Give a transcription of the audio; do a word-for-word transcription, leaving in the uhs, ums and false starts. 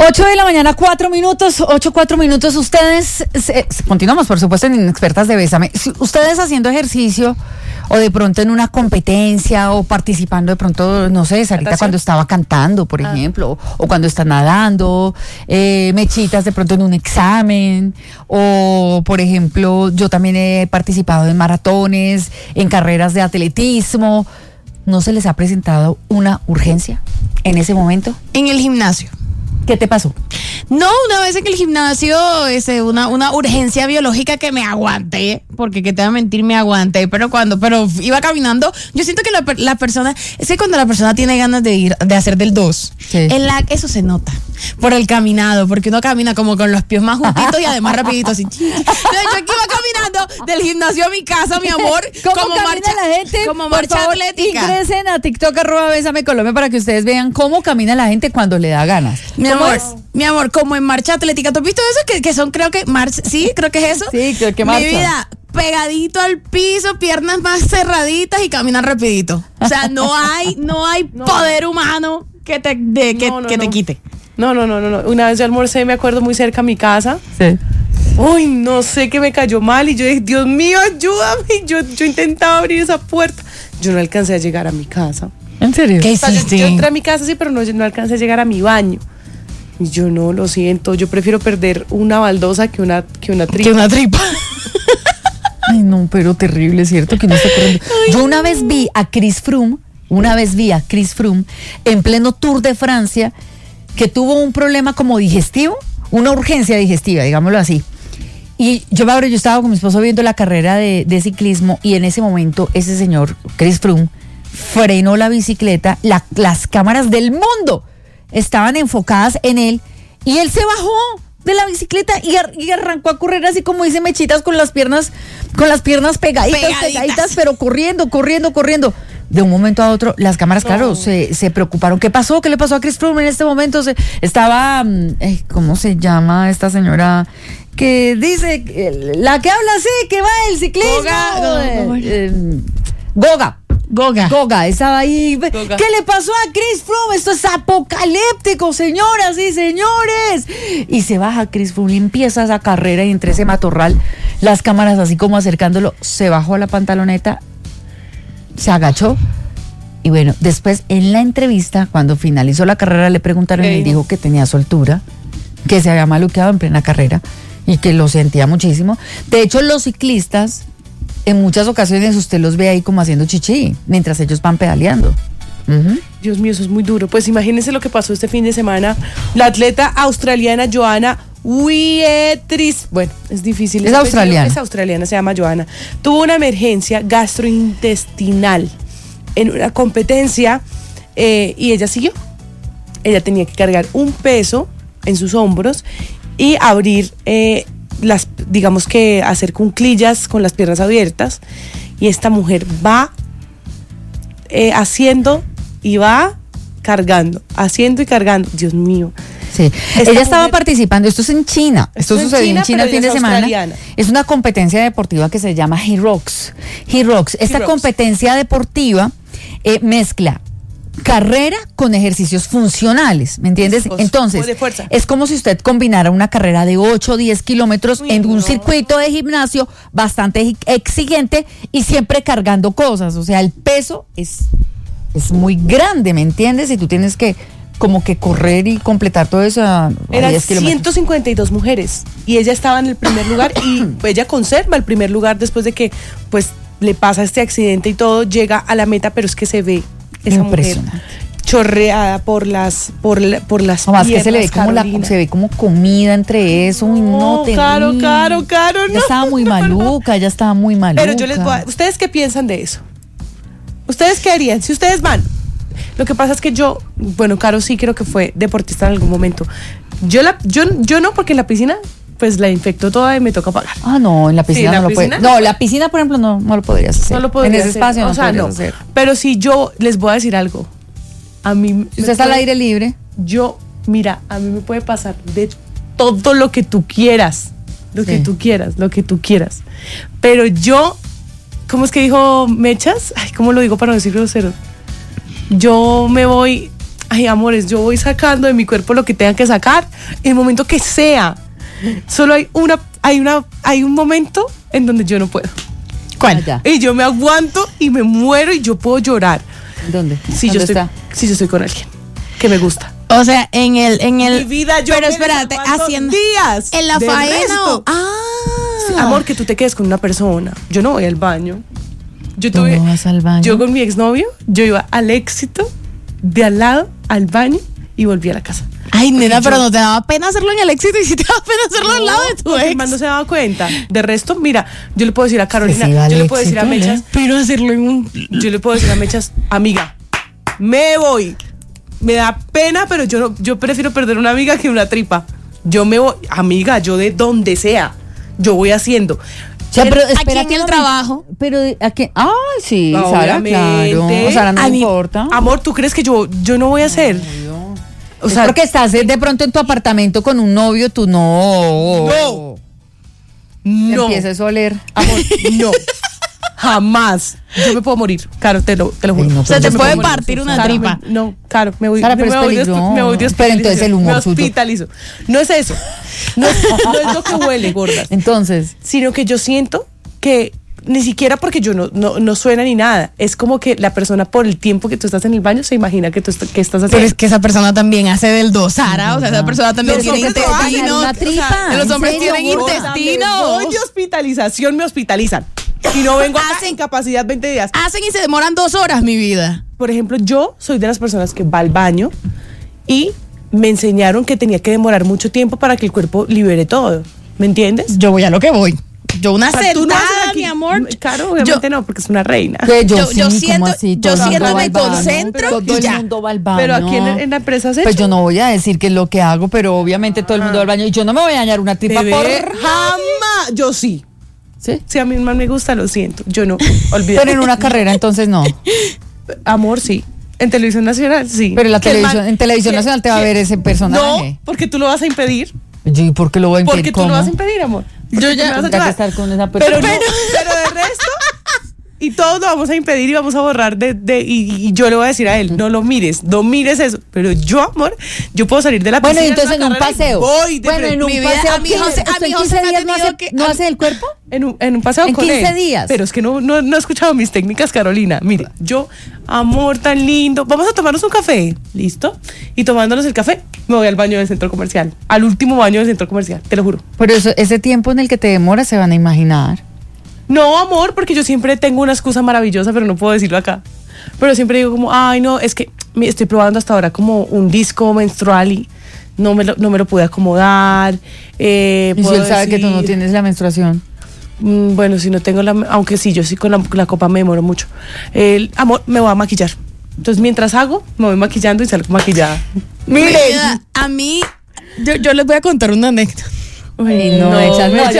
ocho de la mañana, cuatro minutos, ocho, cuatro minutos. Ustedes, se, continuamos por supuesto en Inexpertas de Bésame. Si ustedes haciendo ejercicio o de pronto en una competencia o participando de pronto, no sé, Sarita cuando estaba cantando, por ah. ejemplo, o, o cuando está nadando, eh, Mechitas de pronto en un examen, o por ejemplo, yo también he participado en maratones, en carreras de atletismo. ¿No se les ha presentado una urgencia en ese momento? En el gimnasio. ¿Qué te pasó? No, una vez en el gimnasio, ese, una, una urgencia biológica que me aguanté, porque que te voy a mentir, me aguanté, pero cuando, pero iba caminando, yo siento que la, la persona, es que cuando la persona tiene ganas de ir, de hacer del dos, sí. en la, eso se nota, por el caminado, porque uno camina como con los pies más juntitos y además rapidito, así. Yo aquí iba caminando del gimnasio a mi casa, mi amor, ¿Cómo como camina marcha, la gente? como marcha favor, atlética. Ingresen a TikTok, arroba Bésame Colombia, para que ustedes vean cómo camina la gente cuando le da ganas. Mi amor, mi amor, como en marcha atlética. ¿Tú has visto eso? Que, que son, creo que, marcha, sí, creo que es eso. Sí, creo que marcha. Mi vida, pegadito al piso, piernas más cerraditas y caminar rapidito. O sea, no hay, no hay no. poder humano que te, de, que, no, no, que no. te quite. No, no, no, no, no. Una vez yo almorcé, me acuerdo, muy cerca a mi casa. Sí. Uy, no sé qué me cayó mal y yo dije, Dios mío, ayúdame. Yo, yo intentaba abrir esa puerta. Yo no alcancé a llegar a mi casa. ¿En serio? ¿Qué hiciste? hiciste? Yo, yo entré a mi casa, sí, pero no, no alcancé a llegar a mi baño. Y yo no, lo siento, yo prefiero perder una baldosa que una, que una tripa. Que una tripa. Ay, no, pero terrible, ¿cierto? Que no está corriendo. Ay, yo una vez vi a Chris Froome, una vez vi a Chris Froome en pleno Tour de Francia, que tuvo un problema como digestivo, una urgencia digestiva, digámoslo así. Y yo, yo estaba con mi esposo viendo la carrera de, de ciclismo y en ese momento ese señor, Chris Froome, frenó la bicicleta, la, las cámaras del mundo estaban enfocadas en él y él se bajó de la bicicleta y, ar- y arrancó a correr así como dice Mechitas, con las piernas, con las piernas pegaditas, pegaditas, pegaditas, pero corriendo, corriendo, corriendo. De un momento a otro, las cámaras, oh. claro, se, se preocuparon. ¿Qué pasó? ¿Qué le pasó a Chris Froome en este momento? Se, estaba, eh, ¿cómo se llama esta señora? Que dice, eh, la que habla así, que va el ciclismo. Goga. Eh, eh, Goga. Goga. Goga, estaba ahí. Goga. ¿Qué le pasó a Chris Froome? Esto es apocalíptico, señoras y señores. Y se baja Chris Froome y empieza esa carrera y entre ese matorral, las cámaras así como acercándolo, se bajó la pantaloneta, se agachó. Y bueno, después en la entrevista, cuando finalizó la carrera, le preguntaron y dijo que tenía soltura, que se había maluqueado en plena carrera y que lo sentía muchísimo. De hecho, los ciclistas, en muchas ocasiones usted los ve ahí como haciendo chichi mientras ellos van pedaleando. Uh-huh. Dios mío, eso es muy duro. Pues imagínense lo que pasó este fin de semana. La atleta australiana Johanna Wietris, bueno, es difícil. Es australiana. Es australiana, se llama Johanna. Tuvo una emergencia gastrointestinal en una competencia eh, y ella siguió. Ella tenía que cargar un peso en sus hombros y abrir eh, las, digamos que hacer cuclillas con las piernas abiertas, y esta mujer va eh, haciendo y va cargando, haciendo y cargando. Dios mío. Sí. Ella mujer, estaba participando, esto es en China, esto, esto sucedió en China el fin de semana. Es una competencia deportiva que se llama Hyrox. Hyrox, esta Hyrox. competencia deportiva eh, mezcla carrera con ejercicios funcionales, ¿me entiendes? Físicos, Entonces, de fuerza. es como si usted combinara una carrera de ocho o diez kilómetros Uy, en un no. circuito de gimnasio bastante exigente y siempre cargando cosas. O sea, el peso es, es muy grande, ¿me entiendes? Y tú tienes que como que correr y completar todo eso a, a Eran diez kilómetros. ciento cincuenta y dos mujeres y ella estaba en el primer lugar y ella conserva el primer lugar después de que pues le pasa este accidente y todo, llega a la meta, pero es que se ve esa mujer chorreada por las por, la, por las no, más piernas, que se le ve como la, se ve como comida entre eso. Uy, no, no, caro, caro, caro, no. Ya estaba muy maluca, ya estaba muy maluca. Pero yo les voy a, ¿ustedes qué piensan de eso? ¿Ustedes qué harían? Si ustedes van. Lo que pasa es que yo, bueno, Caro sí creo que fue deportista en algún momento. Yo la, yo, yo no, porque en la piscina pues la infectó toda y me toca pagar. Ah, no, en la piscina Sí, no la lo piscina puede. No, la piscina, por ejemplo, no, no lo podrías hacer. No lo podría en ese hacer. espacio o no sea, podrías no. hacer. Pero si yo les voy a decir algo, a mí Si usted está al aire libre. Yo, mira, a mí me puede pasar de todo lo que tú quieras, lo Sí. que tú quieras, lo que tú quieras. Pero yo, ¿cómo es que dijo Mechas? Ay, ¿cómo lo digo para no decir grosero? Yo me voy ay, amores, yo voy sacando de mi cuerpo lo que tenga que sacar en el momento que sea. Solo hay una, hay una, hay un momento en donde yo no puedo. ¿Cuál? Allá. Y yo me aguanto y me muero y yo puedo llorar. ¿Dónde? Si yo ¿Dónde estoy, está? si yo estoy con alguien que me gusta. O sea, en el, en el. Mi vida, yo pero me espérate, aguanto haciendo. días En la de faena. resto. o- Ah. Sí, amor, que tú te quedes con una persona. Yo no voy al baño. Yo ¿Tú tuve, no vas al baño? yo con mi exnovio, yo iba al Éxito, de al lado, al baño y volví a la casa. Ay, nena, yo- pero no te daba pena hacerlo en el Éxito y si te daba pena hacerlo al lado de tu porque el ex. man no se daba cuenta. De resto, mira, yo le puedo decir a Carolina, Sí, sí, va yo al le puedo decir a Éxito, Mechas, Pero hacerlo en un. yo le puedo decir a Mechas, amiga, me voy. Me da pena, pero yo no, yo prefiero perder una amiga que una tripa. Yo me voy, amiga, yo de donde sea, yo voy haciendo. O sea, pero Aquí espérate en un el momento. trabajo. Pero a qué? Ay, sí, Sara, Obviamente. claro. O Sara, no A me mí- importa. Amor, ¿tú crees que yo, yo no voy a hacer? O Es sea, porque estás eh, de pronto en tu apartamento con un novio, tú no. No. Te no. empieces a oler. Amor, no. Jamás. Yo me puedo morir. Claro, te lo, te lo juro. Ay, no, O sea, pero te yo me puede puedo morir. partir una Claro, tripa. me- no, claro, me voy, Sara, me, pero es voy de peligroso. hospi- me voy de Pero entonces el humor me suyo. hospitalizo. No es eso. No es, no es lo que huele, gordas. Entonces, Sino que yo siento que ni siquiera porque yo no, no, no suena ni nada. Es como que la persona por el tiempo que tú estás en el baño se imagina que tú est- que estás haciendo. Pero es que esa persona también hace del dos, Sara. O sea, esa persona también Los tiene hombres lo hacen, intestino. una tripa. Los ¿En hombres serio, tienen gorda? intestino. Voy de hospitalización, me hospitalizan. Y no vengo acá Hacen- en capacidad veinte días. Hacen y se demoran dos horas, mi vida. Por ejemplo, yo soy de las personas que va al baño y me enseñaron que tenía que demorar mucho tiempo para que el cuerpo libere todo. ¿Me entiendes? Yo voy a lo que voy. Yo una O sea, tú no sentada, haces aquí- mi amor. Claro, obviamente Yo- no, porque es una reina. que yo, Yo- sí, yo ¿cómo siento- así? yo Todo el siento, mundo va me al baño, concentro todo y el ya. mundo va al baño. Pero aquí en, en la empresa has hecho. Pues yo no voy a decir qué es lo que hago, pero obviamente todo el mundo va al baño y yo no me voy a dañar una tripa ¿De por ver? Jamás. Yo sí. ¿Sí? Si a mí más me gusta, lo siento. Yo no. Olvídate. Pero en una carrera entonces no. Amor, sí. En televisión nacional, sí. Pero en la Que el televisión, man- en televisión que- nacional te va a que- ver ese No, personaje. porque tú lo vas a impedir. Yo, ¿y por qué lo voy a impedir? Porque tú ¿Cómo? lo vas a impedir, amor. Porque Yo tú ya- me vas a Tendrá que ayudar. estar con esa Pero, persona. no, pero de resto, y todos lo vamos a impedir y vamos a borrar de, de y, y yo le voy a decir a él, no lo mires, no mires eso. Pero yo, amor, yo puedo salir de la Bueno, y piscina entonces en una un carrera y paseo. Voy de Bueno, frente. en un Mi vida, paseo. a mi ¿qué? José- a ¿Usted mi en José quince me ha días no tenido hace, que- no hace el cuerpo? En un, en un paseo En con quince él. días. Pero es que no, no, no he escuchado mis técnicas, Carolina. Mire, yo, amor tan lindo, vamos a tomarnos un café, ¿listo? Y tomándonos el café, me voy al baño del centro comercial, al último baño del centro comercial, te lo juro. Pero eso, ese tiempo en el que te demoras se van a imaginar. No, amor, porque yo siempre tengo una excusa maravillosa, pero no puedo decirlo acá. Pero siempre digo como, ay, no, es que me estoy probando hasta ahora como un disco menstrual y no me lo, no me lo pude acomodar. Eh, Y si puedo él sabe que tú no decir- tienes la menstruación. Mm, Bueno, si no tengo la... Aunque sí, yo sí con la, la copa me demoro mucho. El amor, me voy a maquillar. Entonces, mientras hago, me voy maquillando y salgo maquillada. Mi Miren. vida, a mí, yo, yo les voy a contar una anécdota. Ay, no, echas- no,